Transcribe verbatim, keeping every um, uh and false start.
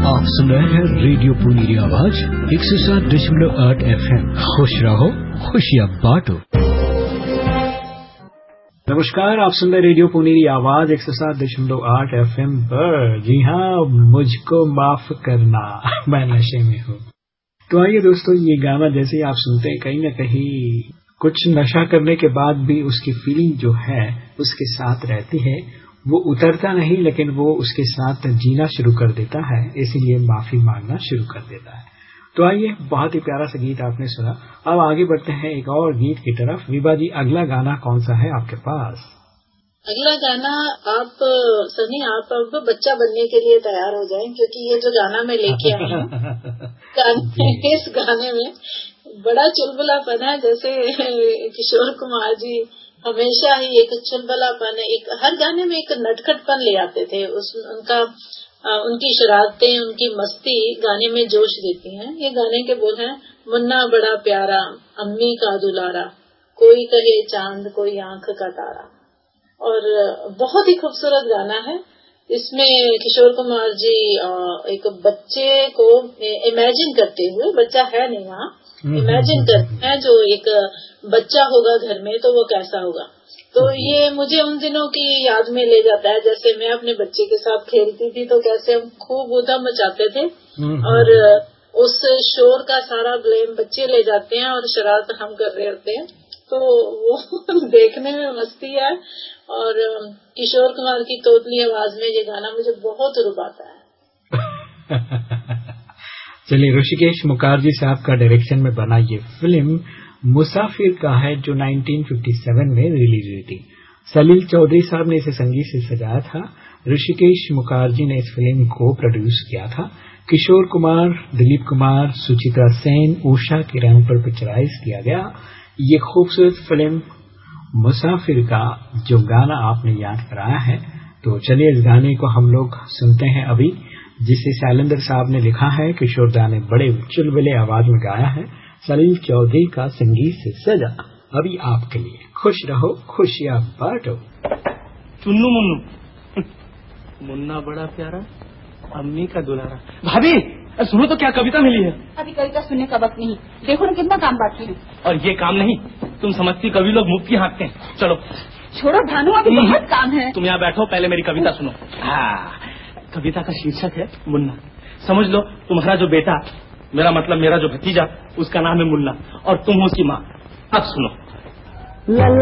आप सुन रहे हैं रेडियो पुनीरी आवाज एक सौ सात दशमलव आठ एफ एम। खुश रहो, खुशियाँ बांटो। नमस्कार, आप सुन रहे रेडियो पुनीरी आवाज एक सौ सात दशमलव आठ एफ एम पर। जी हाँ, मुझको माफ करना, मैं नशे में हूँ। तो आइए दोस्तों, ये गाना जैसे ही आप सुनते हैं, कहीं ना कहीं कुछ नशा करने के बाद भी उसकी फीलिंग जो है उसके साथ रहती है। वो उतरता नहीं, लेकिन वो उसके साथ जीना शुरू कर देता है, इसीलिए माफी मांगना शुरू कर देता है। तो आइए, बहुत ही प्यारा सा गीत आपने सुना। अब आगे बढ़ते हैं एक और गीत की तरफ। विभा जी, अगला गाना कौन सा है आपके पास? अगला गाना आप सनी आप अब बच्चा बनने के लिए तैयार हो जाएं, क्योंकि ये जो गाना मैं लेके आई हूँ इस गाने में बड़ा चुलबुलापन है। जैसे किशोर कुमार जी हमेशा ही एक चुलबुलापन, एक हर गाने में एक नटखटपन ले आते थे। उस उनका आ, उनकी शरारतें, उनकी मस्ती गाने में जोश देती हैं। ये गाने के बोल हैं, मुन्ना बड़ा प्यारा, अम्मी का दुलारा, कोई कहे चांद कोई आंख का तारा। और बहुत ही खूबसूरत गाना है। इसमें किशोर कुमार जी एक बच्चे को इमेजिन करते हुए, बच्चा है नहीं वहाँ, इमेजिन करते हैं जो एक बच्चा होगा घर में तो वो कैसा होगा। तो ये मुझे उन दिनों की याद में ले जाता है, जैसे मैं अपने बच्चे के साथ खेलती थी तो कैसे हम खूब उधम मचाते थे और उस शोर का सारा ब्लेम बच्चे ले जाते हैं और शरारत हम कर रहे होते हैं। तो वो देखने में मस्ती है। और किशोर कुमार की तोतली आवाज में ये गाना मुझे बहुत रुबाता है। चलिए, ऋषिकेश मुखर्जी साहब का डायरेक्शन में बना ये फिल्म मुसाफिर का है, जो उन्नीस सौ सत्तावन में रिलीज हुई थी। सलील चौधरी साहब ने इसे संगीत से सजाया था। ऋषिकेश मुखर्जी ने इस फिल्म को प्रोड्यूस किया था। किशोर कुमार, दिलीप कुमार, सुचित्रा सेन, उषा के नाम पर पिक्चराइज किया गया ये खूबसूरत फिल्म मुसाफिर का जो गाना आपने याद कराया है। तो चलिए, इस गाने को हम लोग सुनते हैं अभी, जिसे शैलेंद्र साहब ने लिखा है, किशोर दा ने बड़े चुलबुले आवाज में गाया है, सलील चौधरी का संगीत से सजा अभी आपके लिए। खुश रहो, खुशियाँ बांटो। चुन्नू मुन्नू, मुन्ना बड़ा प्यारा, अम्मी का दुलारा। भाभी सुनो तो, क्या कविता मिली है? अभी कविता सुनने का वक्त नहीं, देखो ना कितना काम बाकी है। और ये काम नहीं, तुम समझती कवि लोग मुफ्त की हाँकते हैं। चलो छोड़ो भानु, अभी बहुत काम है। तुम यहाँ बैठो, पहले मेरी कविता सुनो। हाँ, कविता का शीर्षक है मुन्ना। समझ लो, तुम्हारा जो बेटा, मेरा मतलब मेरा जो भतीजा, उसका नाम है मुन्ना और तुम हो उसकी माँ। अब सुनो।